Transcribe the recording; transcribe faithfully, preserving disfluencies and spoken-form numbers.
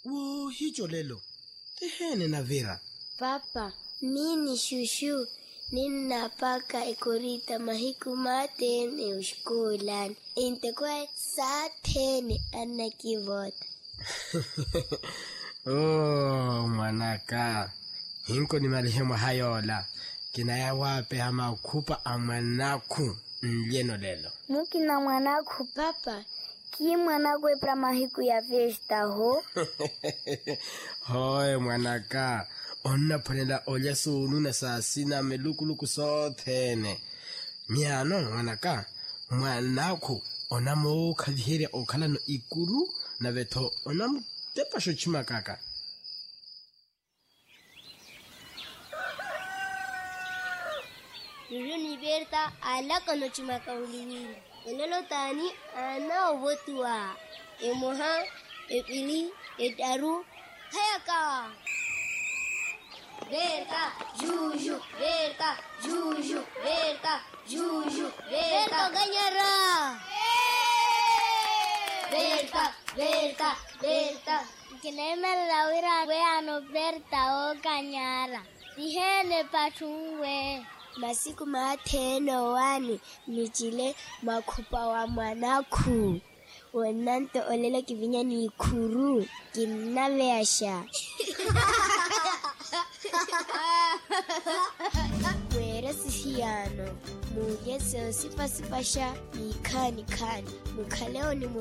wo hicho lelo tehene na Vera. Papa, mini shushu ninapaka ikorita mahiku matene ushkulan. Inte kwa satene anakivota. Oh, mwanaka. Hinko ni marehemu hayola. Kinaya wape hama ukupa amanaku mlieno lelo. Mukina mwanaku papa. Ki mwanaku epra mahiku ya festa ho? Hoi mwanaka. Onna ponela olya sunu na sasina melukuluku sothene. Miano mwanaka. Mwanaku onamo kalihere okala no ikuru na veto onamo tepa shochima kaka. Yuyu ni Berta ala kano chima kauliwili. Elolo tani ana obotua. Emoha, epili, etaru, hayaka. Berta, juju, Berta, juju, Berta, juju, Berta ganyara. Berta, Berta, Berta. Kineme lawira we ano Berta o ganyara. Dihene pachungwe. Masiku mateno wani michile makupa wa mwanaku. Wananto olela kivinya ni ikuru. Kinaveasha. Wera sihiyano. Muye seo sipa sipasha. Nikani kani. Mukaleo ni